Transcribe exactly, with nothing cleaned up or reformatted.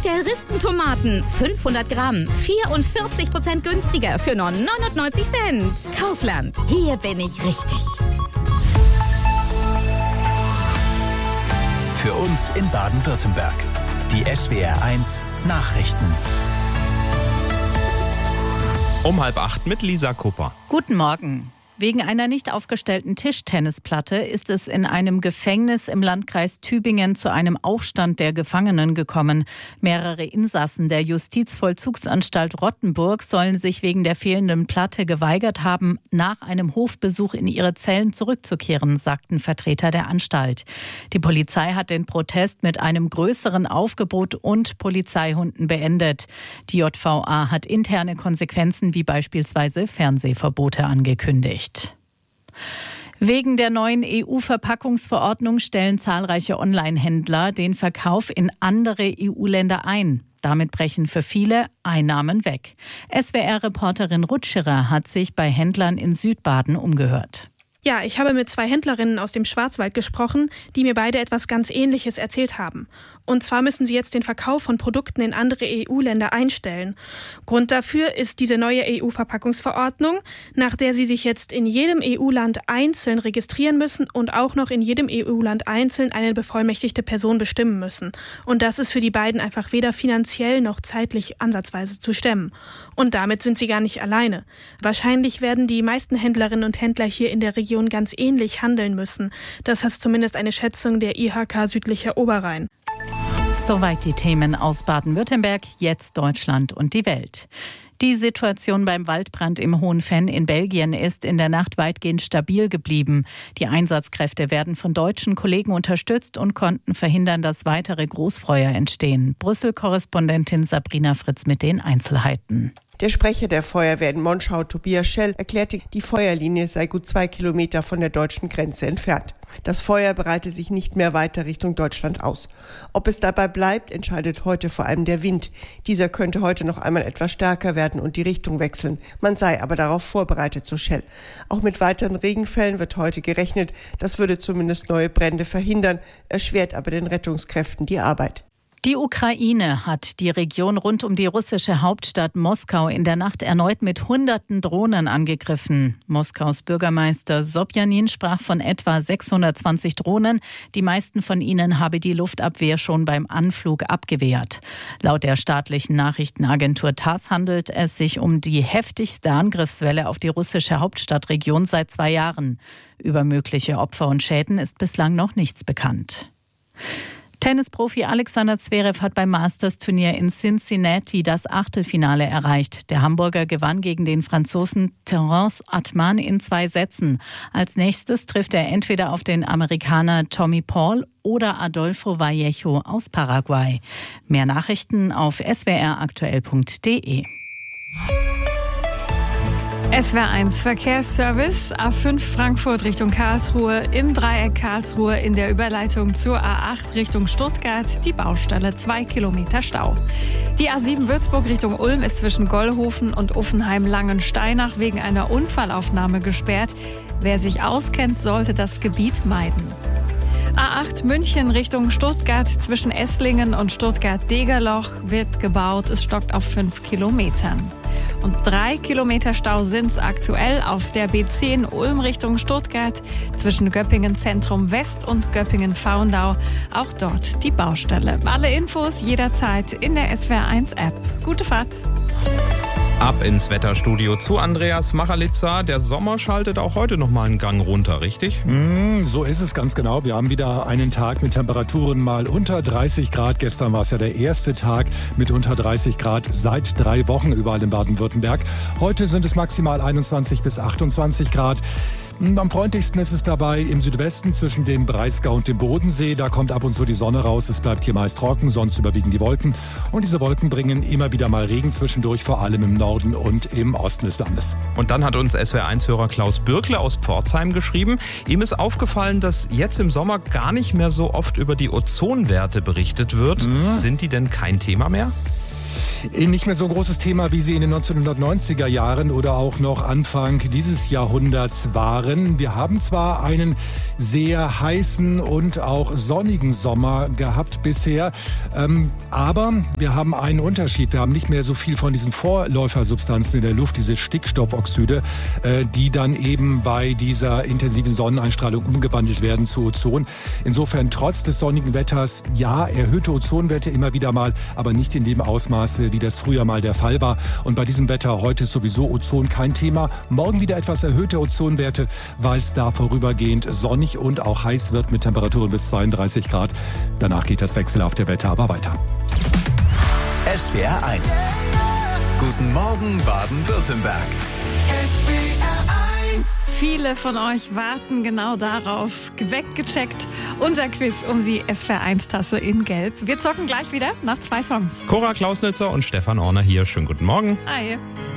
Stellristentomaten, fünfhundert Gramm, vierundvierzig Prozent günstiger für nur neunundneunzig Cent. Kaufland, hier bin ich richtig. Für uns in Baden-Württemberg. Die S W R eins Nachrichten. Um halb acht mit Lisa Kupper. Guten Morgen. Wegen einer nicht aufgestellten Tischtennisplatte ist es in einem Gefängnis im Landkreis Tübingen zu einem Aufstand der Gefangenen gekommen. Mehrere Insassen der Justizvollzugsanstalt Rottenburg sollen sich wegen der fehlenden Platte geweigert haben, nach einem Hofbesuch in ihre Zellen zurückzukehren, sagten Vertreter der Anstalt. Die Polizei hat den Protest mit einem größeren Aufgebot und Polizeihunden beendet. Die J V A hat interne Konsequenzen wie beispielsweise Fernsehverbote angekündigt. Wegen der neuen E U-Verpackungsverordnung stellen zahlreiche Online-Händler den Verkauf in andere E U-Länder ein. Damit brechen für viele Einnahmen weg. S W R-Reporterin Rutscherer hat sich bei Händlern in Südbaden umgehört. Ja, ich habe mit zwei Händlerinnen aus dem Schwarzwald gesprochen, die mir beide etwas ganz Ähnliches erzählt haben. Und zwar müssen sie jetzt den Verkauf von Produkten in andere E U-Länder einstellen. Grund dafür ist diese neue E U-Verpackungsverordnung, nach der sie sich jetzt in jedem E U-Land einzeln registrieren müssen und auch noch in jedem E U-Land einzeln eine bevollmächtigte Person bestimmen müssen. Und das ist für die beiden einfach weder finanziell noch zeitlich ansatzweise zu stemmen. Und damit sind sie gar nicht alleine. Wahrscheinlich werden die meisten Händlerinnen und Händler hier in der Region ganz ähnlich handeln müssen. Das ist zumindest eine Schätzung der I H K Südlicher Oberrhein. Soweit die Themen aus Baden-Württemberg, jetzt Deutschland und die Welt. Die Situation beim Waldbrand im Hohen-Venn in Belgien ist in der Nacht weitgehend stabil geblieben. Die Einsatzkräfte werden von deutschen Kollegen unterstützt und konnten verhindern, dass weitere Großfeuer entstehen. Brüssel-Korrespondentin Sabrina Fritz mit den Einzelheiten. Der Sprecher der Feuerwehr in Monschau, Tobias Schell, erklärte, die Feuerlinie sei gut zwei Kilometer von der deutschen Grenze entfernt. Das Feuer breite sich nicht mehr weiter Richtung Deutschland aus. Ob es dabei bleibt, entscheidet heute vor allem der Wind. Dieser könnte heute noch einmal etwas stärker werden und die Richtung wechseln. Man sei aber darauf vorbereitet, so Schell. Auch mit weiteren Regenfällen wird heute gerechnet. Das würde zumindest neue Brände verhindern, erschwert aber den Rettungskräften die Arbeit. Die Ukraine hat die Region rund um die russische Hauptstadt Moskau in der Nacht erneut mit hunderten Drohnen angegriffen. Moskaus Bürgermeister Sobjanin sprach von etwa sechshundertzwanzig Drohnen. Die meisten von ihnen habe die Luftabwehr schon beim Anflug abgewehrt. Laut der staatlichen Nachrichtenagentur TASS handelt es sich um die heftigste Angriffswelle auf die russische Hauptstadtregion seit zwei Jahren. Über mögliche Opfer und Schäden ist bislang noch nichts bekannt. Tennisprofi Alexander Zverev hat beim Masters-Turnier in Cincinnati das Achtelfinale erreicht. Der Hamburger gewann gegen den Franzosen Terence Atman in zwei Sätzen. Als nächstes trifft er entweder auf den Amerikaner Tommy Paul oder Adolfo Vallejo aus Paraguay. Mehr Nachrichten auf s w r aktuell punkt d e. S W R eins Verkehrsservice, A fünf Frankfurt Richtung Karlsruhe, im Dreieck Karlsruhe in der Überleitung zur A acht Richtung Stuttgart, die Baustelle, zwei Kilometer Stau. Die A sieben Würzburg Richtung Ulm ist zwischen Gollhofen und Uffenheim-Langensteinach wegen einer Unfallaufnahme gesperrt. Wer sich auskennt, sollte das Gebiet meiden. A acht München Richtung Stuttgart zwischen Esslingen und Stuttgart-Degerloch wird gebaut. Es stockt auf fünf Kilometern. Und drei Kilometer Stau sind es aktuell auf der B zehn Ulm Richtung Stuttgart zwischen Göppingen Zentrum West und Göppingen Faundau. Auch dort die Baustelle. Alle Infos jederzeit in der S W R eins App. Gute Fahrt! Ab ins Wetterstudio zu Andreas Machalitza. Der Sommer schaltet auch heute noch mal einen Gang runter, richtig? Mm, so ist es ganz genau. Wir haben wieder einen Tag mit Temperaturen mal unter dreißig Grad. Gestern war es ja der erste Tag mit unter dreißig Grad seit drei Wochen überall in Baden-Württemberg. Heute sind es maximal einundzwanzig bis achtundzwanzig Grad. Am freundlichsten ist es dabei im Südwesten zwischen dem Breisgau und dem Bodensee. Da kommt ab und zu die Sonne raus. Es bleibt hier meist trocken, sonst überwiegen die Wolken. Und diese Wolken bringen immer wieder mal Regen zwischendurch, vor allem im Norden und im Osten des Landes. Und dann hat uns S W R eins-Hörer Klaus Bürkle aus Pforzheim geschrieben. Ihm ist aufgefallen, dass jetzt im Sommer gar nicht mehr so oft über die Ozonwerte berichtet wird. Mhm. Sind die denn kein Thema mehr? Nicht mehr so ein großes Thema, wie sie in den neunzehnhundertneunziger Jahren oder auch noch Anfang dieses Jahrhunderts waren. Wir haben zwar einen sehr heißen und auch sonnigen Sommer gehabt bisher, ähm, aber wir haben einen Unterschied. Wir haben nicht mehr so viel von diesen Vorläufersubstanzen in der Luft, diese Stickstoffoxide, äh, die dann eben bei dieser intensiven Sonneneinstrahlung umgewandelt werden zu Ozon. Insofern trotz des sonnigen Wetters, ja, erhöhte Ozonwerte immer wieder mal, aber nicht in dem Ausmaße, wie das früher mal der Fall war. Und bei diesem Wetter heute ist sowieso Ozon kein Thema. Morgen wieder etwas erhöhte Ozonwerte, weil es da vorübergehend sonnig und auch heiß wird mit Temperaturen bis zweiunddreißig Grad. Danach geht das wechselhafte Wetter aber weiter. S W R eins. Guten Morgen Baden-Württemberg. S W R eins. Viele von euch warten genau darauf. Geweckt, gecheckt. Unser Quiz um die S W R eins Tasse in Gelb. Wir zocken gleich wieder nach zwei Songs. Cora Klausnitzer und Stefan Orner hier. Schönen guten Morgen. Hi.